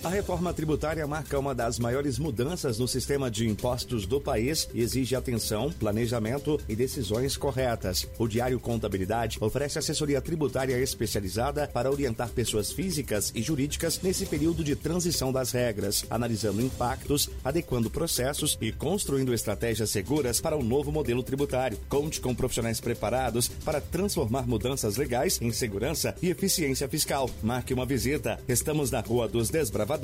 A reforma tributária marca uma das maiores mudanças no sistema de impostos do país e exige atenção, planejamento e decisões corretas. O Diário Contabilidade oferece assessoria tributária especializada para orientar pessoas físicas e jurídicas nesse período de transição das regras, analisando impactos, adequando processos e construindo estratégias seguras para o novo modelo tributário. Conte com profissionais preparados para transformar mudanças legais em segurança e eficiência fiscal. Marque uma visita. Estamos na Rua dos Desbravadores,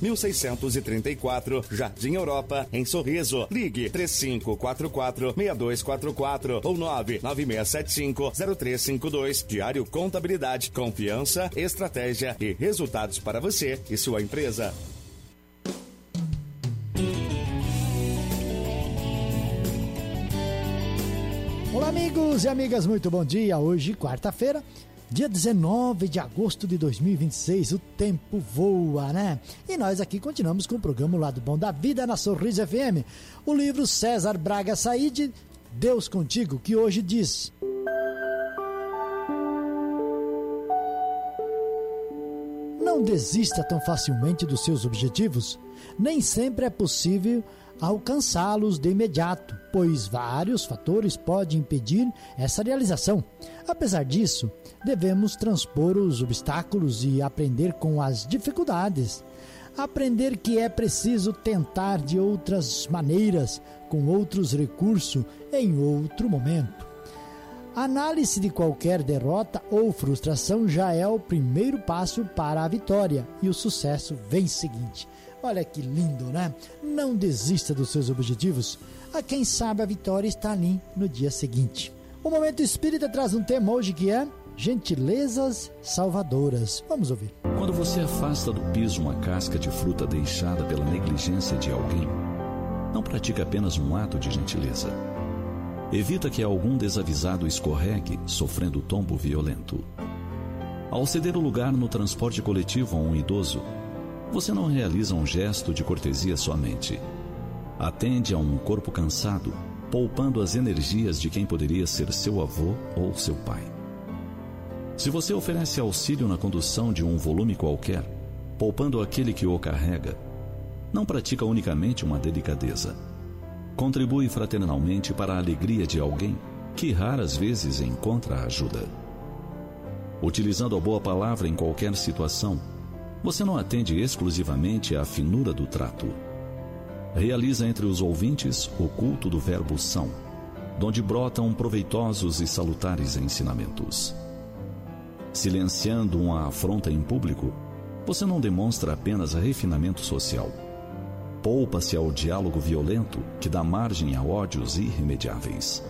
1634, Jardim Europa, em Sorriso. Ligue 3544-6244 ou 99675-0352. Diário Contabilidade, confiança, estratégia e resultados para você e sua empresa. Olá, amigos e amigas, muito bom dia. Hoje, quarta-feira, dia 19 de agosto de 2026, o tempo voa, né? E nós aqui continuamos com o programa O Lado Bom da Vida na Sorriso FM. O livro César Braga Said, Deus Contigo, que hoje diz: não desista tão facilmente dos seus objetivos. Nem sempre é possível alcançá-los de imediato, pois vários fatores podem impedir essa realização. Apesar disso, devemos transpor os obstáculos e aprender com as dificuldades. Aprender que é preciso tentar de outras maneiras, com outros recursos, em outro momento. A análise de qualquer derrota ou frustração já é o primeiro passo para a vitória, e o sucesso vem seguinte. Olha que lindo, né? Não desista dos seus objetivos. A quem sabe a vitória está ali no dia seguinte. O Momento Espírita traz um tema hoje que é gentilezas salvadoras. Vamos ouvir. Quando você afasta do piso uma casca de fruta deixada pela negligência de alguém, não pratica apenas um ato de gentileza. Evita que algum desavisado escorregue, sofrendo tombo violento. Ao ceder o lugar no transporte coletivo a um idoso, você não realiza um gesto de cortesia somente. Atende a um corpo cansado, poupando as energias de quem poderia ser seu avô ou seu pai. Se você oferece auxílio na condução de um volume qualquer, poupando aquele que o carrega, não pratica unicamente uma delicadeza. Contribui fraternalmente para a alegria de alguém que raras vezes encontra ajuda. Utilizando a boa palavra em qualquer situação, você não atende exclusivamente à finura do trato. Realiza entre os ouvintes o culto do verbo são, donde brotam proveitosos e salutares ensinamentos. Silenciando uma afronta em público, você não demonstra apenas refinamento social. Poupa-se ao diálogo violento que dá margem a ódios irremediáveis.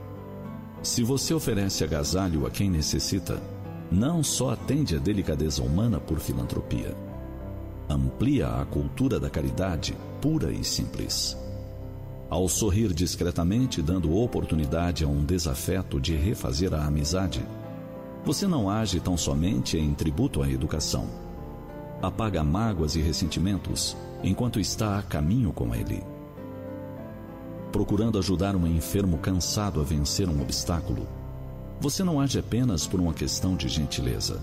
Se você oferece agasalho a quem necessita, não só atende a delicadeza humana por filantropia, amplia a cultura da caridade pura e simples. Ao sorrir discretamente, dando oportunidade a um desafeto de refazer a amizade, você não age tão somente em tributo à educação. Apaga mágoas e ressentimentos enquanto está a caminho com ele. Procurando ajudar um enfermo cansado a vencer um obstáculo, você não age apenas por uma questão de gentileza.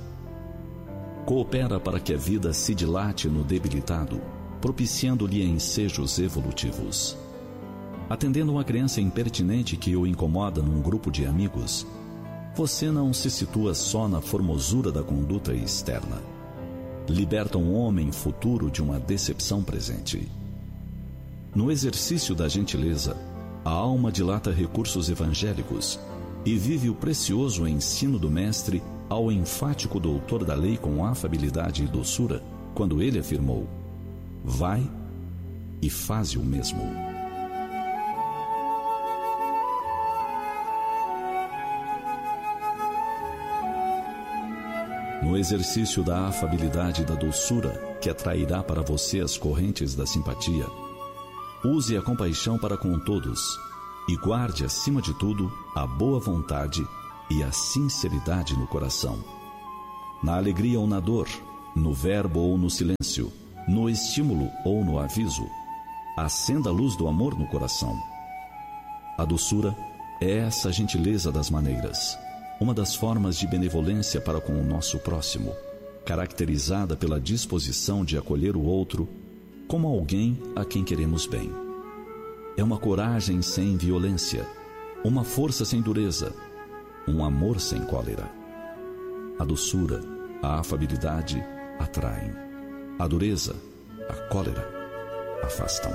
Coopera para que a vida se dilate no debilitado, propiciando-lhe ensejos evolutivos. Atendendo uma criança impertinente que o incomoda num grupo de amigos, você não se situa só na formosura da conduta externa. Liberta um homem futuro de uma decepção presente. No exercício da gentileza, a alma dilata recursos evangélicos e vive o precioso ensino do Mestre ao enfático doutor da lei com afabilidade e doçura, quando ele afirmou: vai e faze o mesmo. No exercício da afabilidade e da doçura, que atrairá para você as correntes da simpatia, use a compaixão para com todos e guarde, acima de tudo, a boa vontade e a sinceridade no coração. Na alegria ou na dor, no verbo ou no silêncio, no estímulo ou no aviso, acenda a luz do amor no coração. A doçura é essa gentileza das maneiras, uma das formas de benevolência para com o nosso próximo, caracterizada pela disposição de acolher o outro como alguém a quem queremos bem. É uma coragem sem violência, uma força sem dureza, um amor sem cólera. A doçura, a afabilidade atraem. A dureza, a cólera afastam.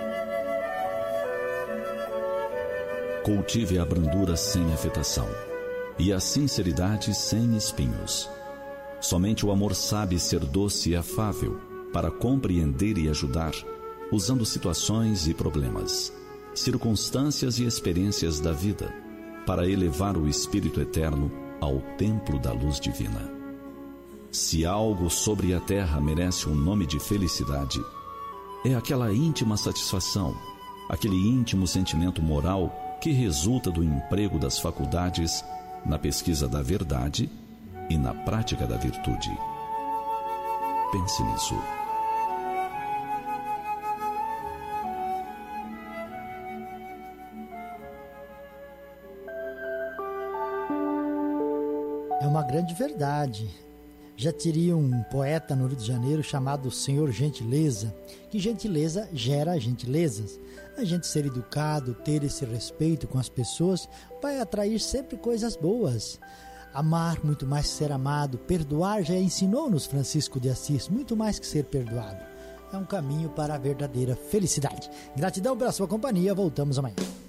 Cultive a brandura sem afetação e a sinceridade sem espinhos. Somente o amor sabe ser doce e afável para compreender e ajudar, usando situações e problemas, circunstâncias e experiências da vida, para elevar o espírito eterno ao templo da luz divina. Se algo sobre a terra merece um nome de felicidade, é aquela íntima satisfação, aquele íntimo sentimento moral que resulta do emprego das faculdades na pesquisa da verdade e na prática da virtude. Pense nisso. É uma grande verdade. Já teria um poeta no Rio de Janeiro chamado Senhor Gentileza, que gentileza gera gentilezas. A gente ser educado, ter esse respeito com as pessoas, vai atrair sempre coisas boas. Amar muito mais que ser amado, perdoar já ensinou-nos Francisco de Assis, muito mais que ser perdoado. É um caminho para a verdadeira felicidade. Gratidão pela sua companhia, voltamos amanhã.